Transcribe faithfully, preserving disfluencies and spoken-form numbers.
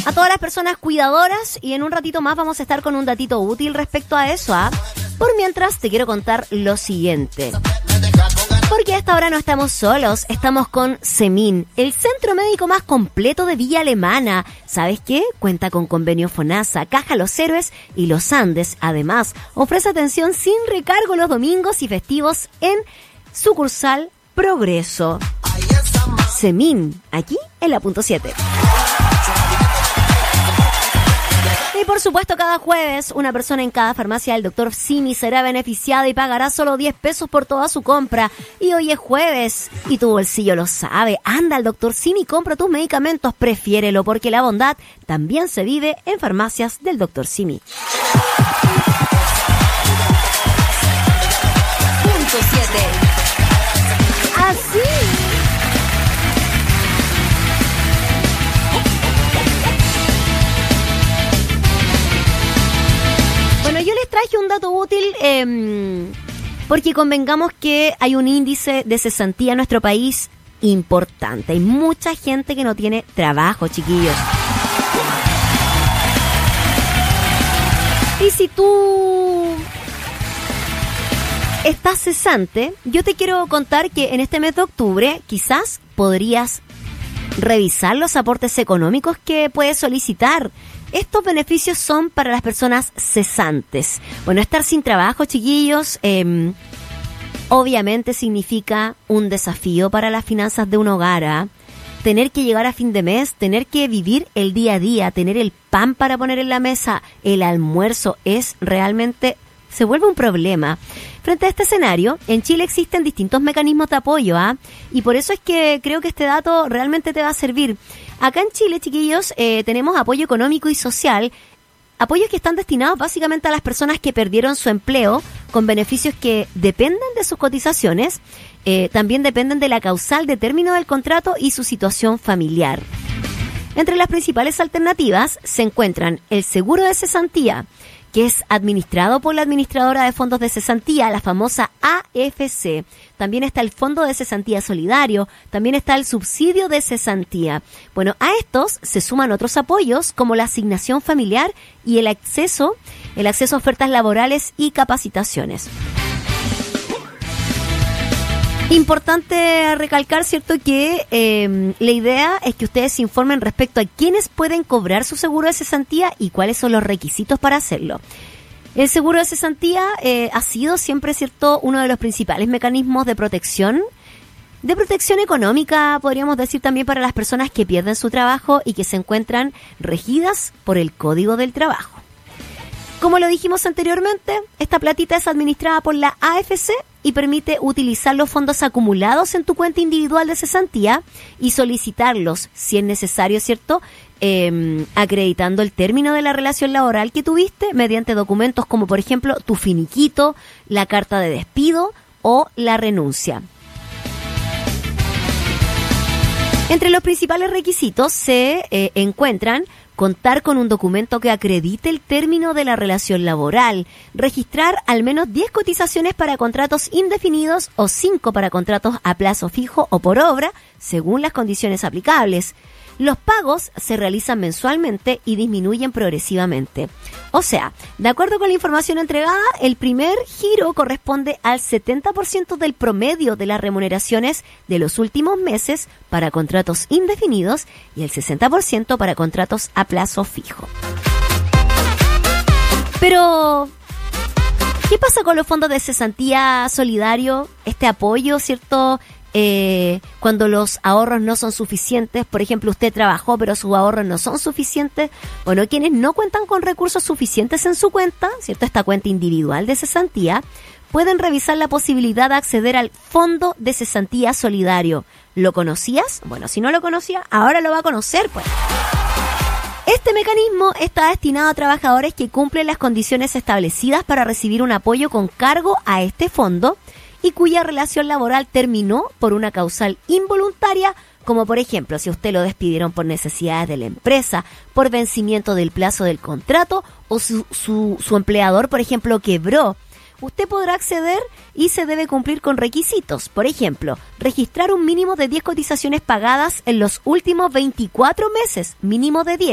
A todas las personas cuidadoras, y en un ratito más vamos a estar con un datito útil respecto a eso, ¿ah? Por mientras te quiero contar lo siguiente. Porque a esta hora no estamos solos, estamos con Semin, el centro médico más completo de Villa Alemana. ¿Sabes qué? Cuenta con convenio FONASA, Caja Los Héroes y Los Andes. Además, ofrece atención sin recargo los domingos y festivos en sucursal Progreso. Semin, aquí en la punto siete. Y por supuesto, cada jueves, una persona en cada farmacia del doctor Simi será beneficiada y pagará solo diez pesos por toda su compra. Y hoy es jueves, y tu bolsillo lo sabe. Anda al doctor Simi, compra tus medicamentos, prefiérelo, porque la bondad también se vive en farmacias del doctor Simi. Punto siete. Así. Bueno, yo les traje un dato útil eh, porque convengamos que hay un índice de cesantía en nuestro país importante. Hay mucha gente que no tiene trabajo, chiquillos. Y si tú estás cesante, yo te quiero contar que en este mes de octubre quizás podrías revisar los aportes económicos que puedes solicitar. Estos beneficios son para las personas cesantes. Bueno, estar sin trabajo, chiquillos, eh, obviamente significa un desafío para las finanzas de un hogar, ¿eh? Tener que llegar a fin de mes, tener que vivir el día a día, tener el pan para poner en la mesa, el almuerzo, es realmente, se vuelve un problema. Frente a este escenario, en Chile existen distintos mecanismos de apoyo, ¿ah? Y por eso es que creo que este dato realmente te va a servir. Acá en Chile, chiquillos, eh, tenemos apoyo económico y social, apoyos que están destinados básicamente a las personas que perdieron su empleo, con beneficios que dependen de sus cotizaciones, eh, también dependen de la causal de término del contrato y su situación familiar. Entre las principales alternativas se encuentran el seguro de cesantía, que es administrado por la administradora de fondos de cesantía, la famosa A F C. También está el Fondo de Cesantía Solidario, también está el subsidio de cesantía. Bueno, a estos se suman otros apoyos como la asignación familiar y el acceso, el acceso a ofertas laborales y capacitaciones. Importante recalcar, ¿cierto?, que eh, la idea es que ustedes se informen respecto a quiénes pueden cobrar su seguro de cesantía y cuáles son los requisitos para hacerlo. El seguro de cesantía eh, ha sido siempre, ¿cierto?, uno de los principales mecanismos de protección, de protección económica, podríamos decir también para las personas que pierden su trabajo y que se encuentran regidas por el Código del Trabajo. Como lo dijimos anteriormente, esta platita es administrada por la A F C y permite utilizar los fondos acumulados en tu cuenta individual de cesantía y solicitarlos, si es necesario, ¿cierto?, eh, acreditando el término de la relación laboral que tuviste mediante documentos como, por ejemplo, tu finiquito, la carta de despido o la renuncia. Entre los principales requisitos se eh, encuentran contar con un documento que acredite el término de la relación laboral, registrar al menos diez cotizaciones para contratos indefinidos o cinco para contratos a plazo fijo o por obra, según las condiciones aplicables. Los pagos se realizan mensualmente y disminuyen progresivamente. O sea, de acuerdo con la información entregada, el primer giro corresponde al setenta por ciento del promedio de las remuneraciones de los últimos meses para contratos indefinidos y el sesenta por ciento para contratos a plazo fijo. Pero, ¿qué pasa con los fondos de cesantía solidario? Este apoyo, ¿cierto?, Eh, cuando los ahorros no son suficientes. Por ejemplo, usted trabajó pero sus ahorros no son suficientes. Bueno, quienes no cuentan con recursos suficientes en su cuenta, ¿cierto?, esta cuenta individual de cesantía, pueden revisar la posibilidad de acceder al Fondo de Cesantía Solidario. ¿Lo conocías? Bueno, si no lo conocía, ahora lo va a conocer, pues. Este mecanismo está destinado a trabajadores que cumplen las condiciones establecidas para recibir un apoyo con cargo a este fondo y cuya relación laboral terminó por una causal involuntaria, como por ejemplo si usted lo despidieron por necesidades de la empresa, por vencimiento del plazo del contrato o su, su, su empleador, por ejemplo, quebró. Usted podrá acceder y se debe cumplir con requisitos. Por ejemplo, registrar un mínimo de diez cotizaciones pagadas en los últimos veinticuatro meses, mínimo de diez.